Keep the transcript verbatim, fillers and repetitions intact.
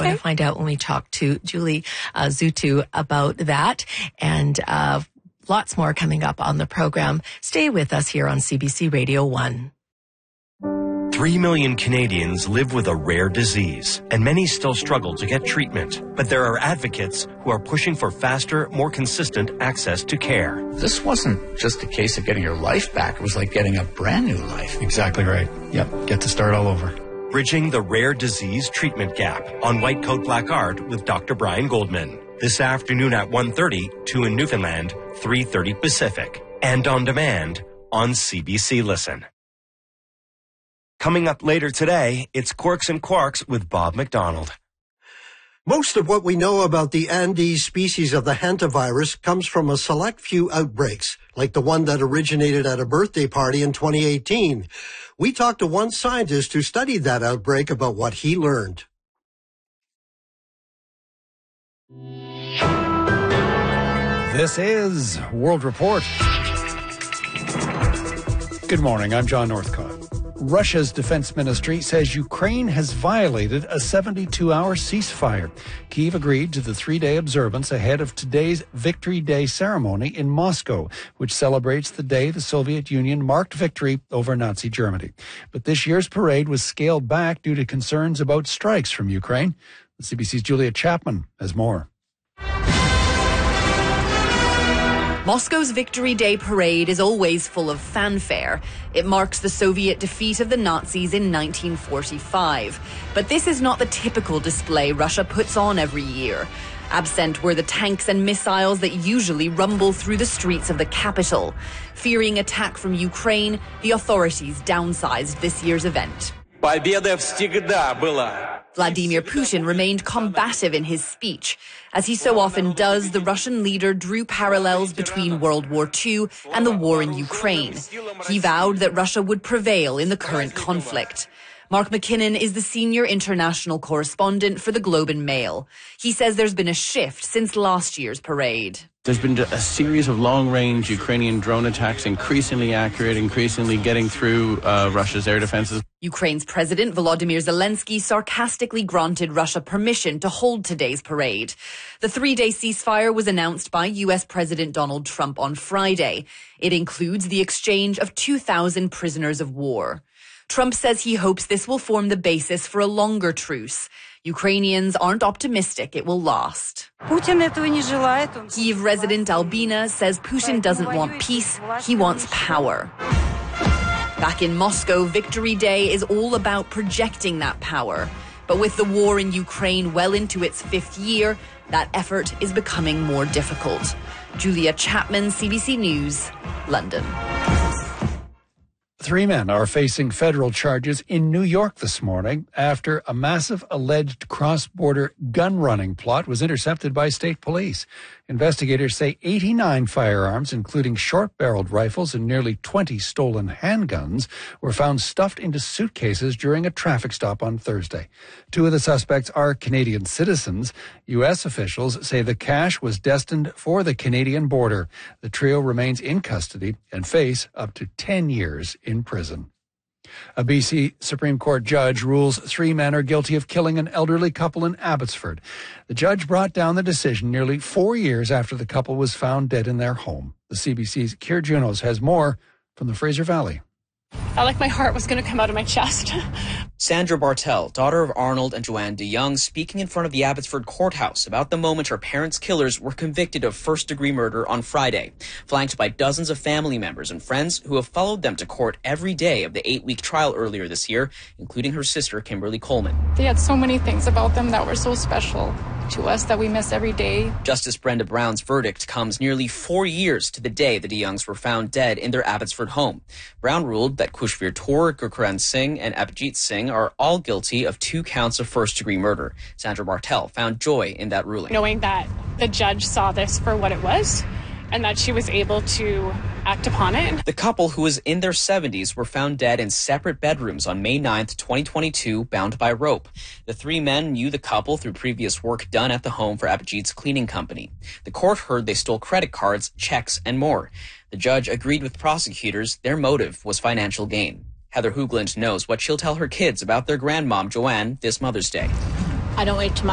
going to find out when we talk to Julie uh, Zutu about that. And uh, lots more coming up on the program. Stay with us here on C B C Radio one. Three million Canadians live with a rare disease, and many still struggle to get treatment. But there are advocates who are pushing for faster, more consistent access to care. This wasn't just a case of getting your life back. It was like getting a brand new life. Exactly right. Yep, get to start all over. Bridging the Rare Disease Treatment Gap on White Coat Black Art with Doctor Brian Goldman. This afternoon at one thirty, two in Newfoundland, three thirty Pacific. And on demand on C B C Listen. Coming up later today, it's Quirks and Quarks with Bob McDonald. Most of what we know about the Andes species of the hantavirus comes from a select few outbreaks, like the one that originated at a birthday party in twenty eighteen. We talked to one scientist who studied that outbreak about what he learned. This is World Report. Good morning, I'm John Northcott. Russia's defense ministry says Ukraine has violated a seventy-two hour ceasefire. Kyiv agreed to the three-day observance ahead of today's Victory Day ceremony in Moscow, which celebrates the day the Soviet Union marked victory over Nazi Germany. But this year's parade was scaled back due to concerns about strikes from Ukraine. The C B C's Julia Chapman has more. Moscow's Victory Day parade is always full of fanfare. It marks the Soviet defeat of the Nazis in nineteen forty-five. But this is not the typical display Russia puts on every year. Absent were the tanks and missiles that usually rumble through the streets of the capital. Fearing attack from Ukraine, the authorities downsized this year's event. Vladimir Putin remained combative in his speech. As he so often does, the Russian leader drew parallels between World War Two and the war in Ukraine. He vowed that Russia would prevail in the current conflict. Mark McKinnon is the senior international correspondent for the Globe and Mail. He says there's been a shift since last year's parade. There's been a series of long-range Ukrainian drone attacks, increasingly accurate, increasingly getting through uh, Russia's air defenses. Ukraine's President Volodymyr Zelensky sarcastically granted Russia permission to hold today's parade. The three-day ceasefire was announced by U S President Donald Trump on Friday. It includes the exchange of two thousand prisoners of war. Trump says he hopes this will form the basis for a longer truce. Ukrainians aren't optimistic it will last. Kyiv resident Albina says Putin doesn't want peace, he wants power. Back in Moscow, Victory Day is all about projecting that power. But with the war in Ukraine well into its fifth year, that effort is becoming more difficult. Julia Chapman, C B C News, London. Three men are facing federal charges in New York this morning after a massive alleged cross-border gun-running plot was intercepted by state police. Investigators say eighty-nine firearms, including short-barreled rifles and nearly twenty stolen handguns, were found stuffed into suitcases during a traffic stop on Thursday. Two of the suspects are Canadian citizens. U S officials say the cash was destined for the Canadian border. The trio remains in custody and face up to ten years in prison. A B C Supreme Court judge rules three men are guilty of killing an elderly couple in Abbotsford. The judge brought down the decision nearly four years after the couple was found dead in their home. The C B C's Keir Junos has more from the Fraser Valley. I felt like my heart was going to come out of my chest. Sandra Bartel, daughter of Arnold and Joanne DeYoung, speaking in front of the Abbotsford courthouse about the moment her parents' killers were convicted of first-degree murder on Friday, flanked by dozens of family members and friends who have followed them to court every day of the eight-week trial earlier this year, including her sister, Kimberly Coleman. They had so many things about them that were so special to us that we miss every day. Justice Brenda Brown's verdict comes nearly four years to the day the DeYoungs were found dead in their Abbotsford home. Brown ruled that Kushveer Kaur, Gurcharan Singh, and Abhijit Singh are all guilty of two counts of first-degree murder. Sandra Bartel found joy in that ruling. Knowing that the judge saw this for what it was and that she was able to act upon it. The couple, who was in their seventies, were found dead in separate bedrooms on May ninth, twenty twenty-two, bound by rope. The three men knew the couple through previous work done at the home for Abhijit's cleaning company. The court heard they stole credit cards, checks, and more. The judge agreed with prosecutors their motive was financial gain. Heather Hoogland knows what she'll tell her kids about their grandmom, Joanne, this Mother's Day. I don't wait till